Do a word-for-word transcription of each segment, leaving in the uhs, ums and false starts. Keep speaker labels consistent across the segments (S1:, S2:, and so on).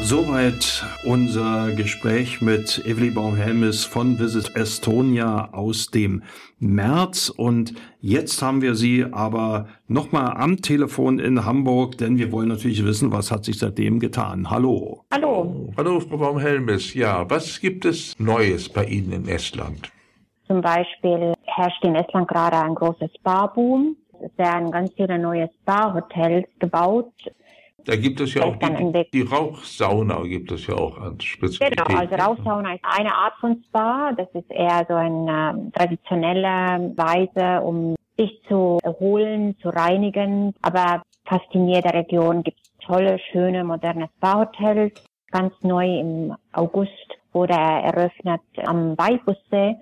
S1: Soweit unser Gespräch mit Eveli Baum-Helmis von Visit Estonia aus dem März. Und jetzt haben wir sie aber nochmal am Telefon in Hamburg, denn wir wollen natürlich wissen, was hat sich seitdem getan. Hallo.
S2: Hallo.
S3: Hallo, Frau Baum-Helmis. Ja, was gibt es Neues bei Ihnen in Estland?
S2: Zum Beispiel herrscht in Estland gerade ein großer Spa-Boom. Es werden ganz viele neue Spa-Hotels gebaut.
S3: Da gibt es ja auch die, die Rauchsauna, gibt es ja auch als Spezialität.
S2: Genau, also Rauchsauna ist eine Art von Spa. Das ist eher so eine traditionelle Weise, um sich zu erholen, zu reinigen. Aber fast in jeder Region gibt es tolle, schöne, moderne Spa-Hotels. Ganz neu im August wurde er eröffnet am Weibussee.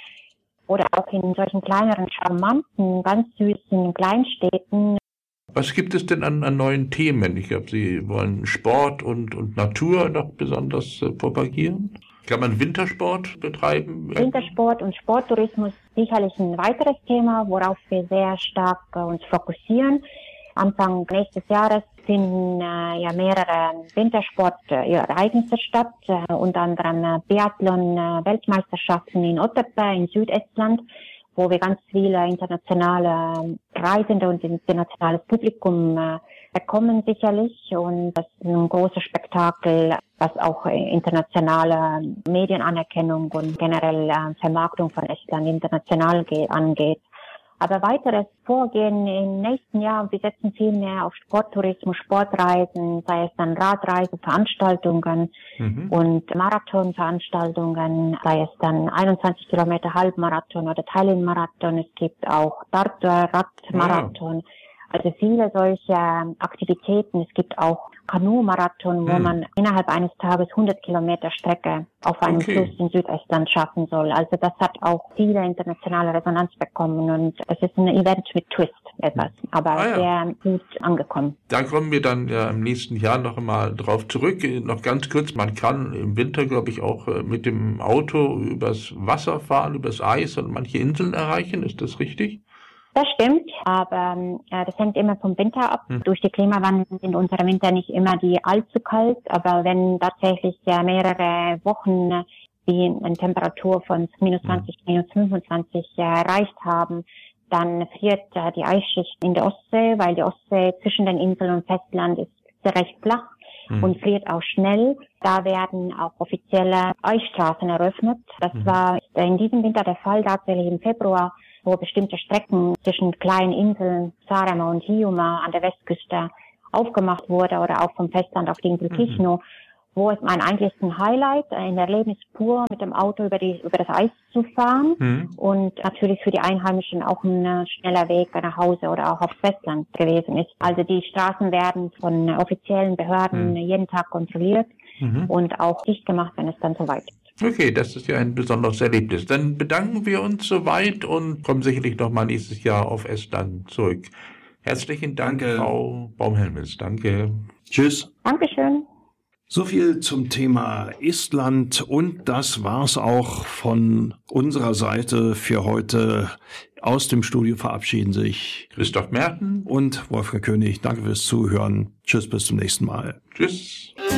S2: Oder auch in solchen kleineren, charmanten, ganz süßen Kleinstädten.
S3: Was gibt es denn an, an neuen Themen? Ich glaube, Sie wollen Sport und, und Natur noch besonders äh, propagieren. Kann man Wintersport betreiben?
S2: Wintersport und Sporttourismus ist sicherlich ein weiteres Thema, worauf wir sehr stark äh, uns fokussieren. Anfang nächstes Jahres finden äh, ja mehrere Wintersport-Ereignisse statt, äh, unter anderem äh, Biathlon-Weltmeisterschaften in Otepää in Südestland, wo wir ganz viele internationale Reisende und internationales Publikum äh, bekommen sicherlich. Und das ist ein großes Spektakel, was auch internationale Medienanerkennung und generell äh, Vermarktung von Estland international ge- angeht. Aber weiteres Vorgehen im nächsten Jahr, wir setzen viel mehr auf Sporttourismus, Sportreisen, sei es dann Radreisen, Veranstaltungen mhm. und Marathonveranstaltungen, sei es dann einundzwanzig Kilometer Halbmarathon oder Tallinn-Marathon. Es gibt auch Tartu Radmarathon. Ja. Also viele solche Aktivitäten. Es gibt auch Kanu-Marathon, wo hm. man innerhalb eines Tages hundert Kilometer Strecke auf einem okay. Fluss in Südestland schaffen soll. Also das hat auch viele internationale Resonanz bekommen und es ist ein Event mit Twist etwas, aber ah, ja. sehr gut angekommen.
S3: Da kommen wir dann ja im nächsten Jahr noch einmal drauf zurück. Noch ganz kurz, man kann im Winter, glaube ich, auch mit dem Auto übers Wasser fahren, übers Eis und manche Inseln erreichen. Ist das richtig?
S2: Das stimmt, aber äh, das hängt immer vom Winter ab. Hm. Durch die Klimawandel sind unsere Winter nicht immer die allzu kalt, aber wenn tatsächlich äh, mehrere Wochen äh, die eine Temperatur von minus zwanzig, hm. minus fünfundzwanzig äh, erreicht haben, dann friert äh, die Eisschicht in der Ostsee, weil die Ostsee zwischen den Inseln und Festland ist recht flach hm. und friert auch schnell. Da werden auch offizielle Eisstraßen eröffnet. Das hm. war in diesem Winter der Fall, tatsächlich im Februar, wo bestimmte Strecken zwischen kleinen Inseln, Saaremaa und Hiiumaa an der Westküste aufgemacht wurde oder auch vom Festland auf die Insel Kihnu, mhm. wo es mein eigentlich ein Highlight, ein Erlebnis pur mit dem Auto über die über das Eis zu fahren mhm. und natürlich für die Einheimischen auch ein schneller Weg nach Hause oder auch aufs Festland gewesen ist. Also die Straßen werden von offiziellen Behörden mhm. jeden Tag kontrolliert mhm. und auch dicht gemacht, wenn es dann soweit ist.
S3: Okay, das ist ja ein besonderes Erlebnis. Dann bedanken wir uns soweit und kommen sicherlich noch mal nächstes Jahr auf Estland zurück. Herzlichen Dank, Danke. Frau Baum-Helmis. Danke.
S1: Tschüss.
S2: Dankeschön.
S1: So viel zum Thema Estland und das war's auch von unserer Seite für heute. Aus dem Studio verabschieden sich
S3: Christoph Merten
S1: und Wolfgang König. Danke fürs Zuhören. Tschüss, bis zum nächsten Mal.
S3: Tschüss.